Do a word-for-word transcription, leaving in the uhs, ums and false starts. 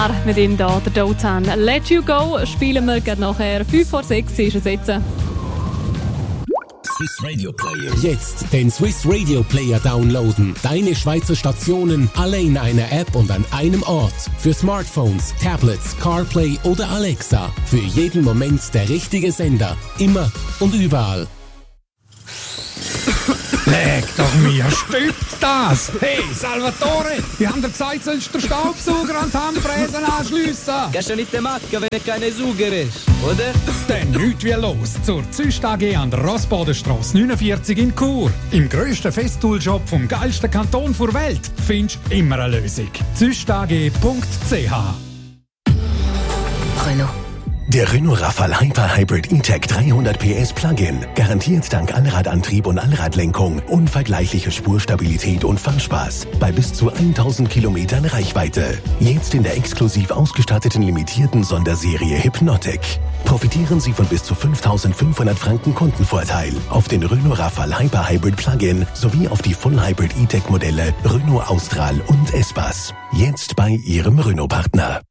Mit ihm da, der Dotan. Let You Go spielen wir gerade nachher. fünf vor sechs ist es jetzt. Swiss Radio Player. Jetzt den Swiss Radio Player downloaden. Deine Schweizer Stationen alle in einer App und an einem Ort. Für Smartphones, Tablets, CarPlay oder Alexa. Für jeden Moment der richtige Sender. Immer und überall. Leg doch mir, stüppt das! Hey, Salvatore! Die haben dir gesagt, sollst du den Staubsauger an die Handfräsen anschliessen! Kannst du nicht machen, wenn er keine Sauger ist, oder? Dann nichts wie los zur Züst A G an der Rossbodenstrasse neunundvierzig in Chur. Im grössten Festool-Shop vom geilsten Kanton der Welt findest du immer eine Lösung. züst a g punkt c h. Renault. Der Renault Rafale Hyper Hybrid E-Tech dreihundert P S Plug-in garantiert dank Allradantrieb und Allradlenkung unvergleichliche Spurstabilität und Fahrspaß bei bis zu tausend Kilometern Reichweite. Jetzt in der exklusiv ausgestatteten limitierten Sonderserie Hypnotic. Profitieren Sie von bis zu fünftausendfünfhundert Franken Kundenvorteil auf den Renault Rafale Hyper Hybrid Plug-in sowie auf die Full Hybrid E-Tech Modelle Renault Austral und Espace. Jetzt bei Ihrem Renault-Partner.